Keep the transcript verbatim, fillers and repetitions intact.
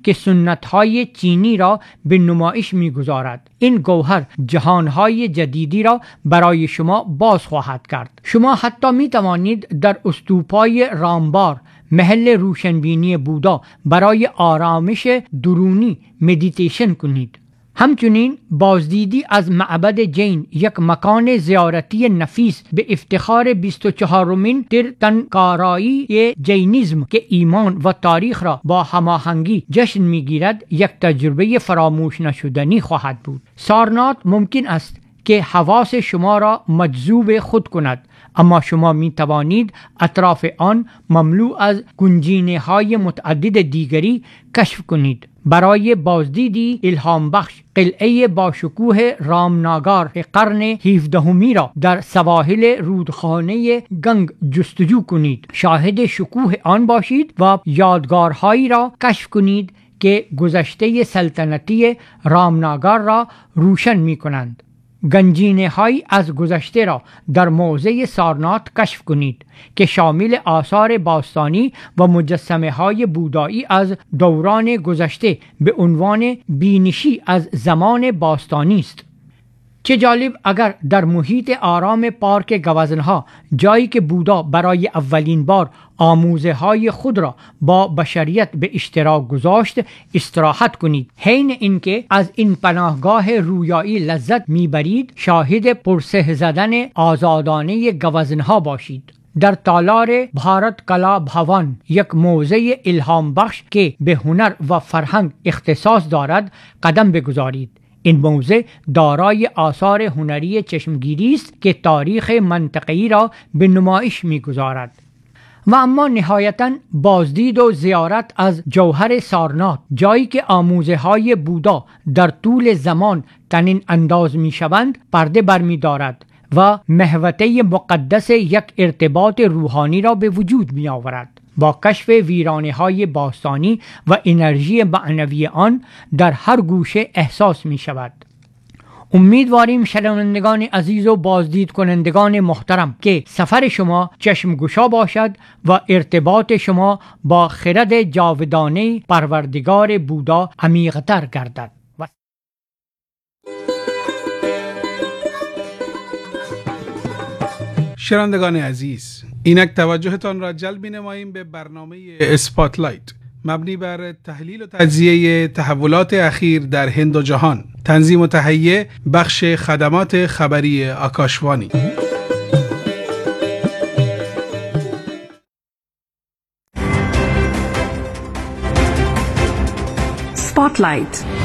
که سنت‌های چینی را به نمایش می‌گذارد. این گوهر جهان‌های جدیدی را برای شما باز خواهد کرد. شما حتی می‌توانید در استوپای رامبار، محل روشنبینی بودا، برای آرامش درونی مدیتیشن کنید. همچنین بازدیدی از معبد جین، یک مکان زیارتی نفیس به افتخار بیست و چهارمین تیرتانکارایی جینیسم که ایمان و تاریخ را با هماهنگی جشن میگیرد، یک تجربه فراموش نشدنی خواهد بود. سارنات ممکن است که حواس شما را مجذوب خود کند، اما شما می توانید اطراف آن مملو از گنجینه های متعدد دیگری کشف کنید. برای بازدیدی الهام بخش، قلعه با شکوه رامناگار قرن هفدهمی را در سواحل رودخانه گنگ جستجو کنید. شاهد شکوه آن باشید و یادگارهایی را کشف کنید که گذشته سلطنتی رامناگار را روشن می کنند. گنجینه های از گذشته را در موضع سارنات کشف کنید که شامل آثار باستانی و مجسمه های بودایی از دوران گذشته به عنوان بینشی از زمان باستانی است. چه جالب اگر در محیط آرام پارک گوزنها، جایی که بودا برای اولین بار آموزه های خود را با بشریت به اشتراک گذاشت، استراحت کنید. حین اینکه از این پناهگاه رویایی لذت میبرید، شاهد پرسه زدن آزادانه گوزنها باشید. در تالار بھارت کلا بھوان، یک موزه الهام بخش که به هنر و فرهنگ اختصاص دارد، قدم بگذارید. این موزه دارای آثار هنری چشمگیری است که تاریخ منطقه‌ای را به نمایش می‌گذارد. و اما نهایتاً بازدید و زیارت از جوهر سارنات، جایی که آموزه های بودا در طول زمان تنین انداز می‌شوند، پرده برمی‌دارد و محوطه مقدس یک ارتباط روحانی را به وجود می‌آورد. با کشف ویرانه‌های باستانی و انرژی معنوی آن در هر گوشه احساس می شود. امیدواریم شنوندگان عزیز و بازدید کنندگان محترم که سفر شما چشمگشا باشد و ارتباط شما با خرد جاودانه پروردگار بودا عمیق‌تر گردد. شنوندگان عزیز، اینک توجهتان را جلب نماییم به برنامه اسپاتلایت، مبنی بر تحلیل و تجزیه تحولات اخیر در هند و جهان. تنظیم و تهیه بخش خدمات خبری آکاشوانی. اسپاتلایت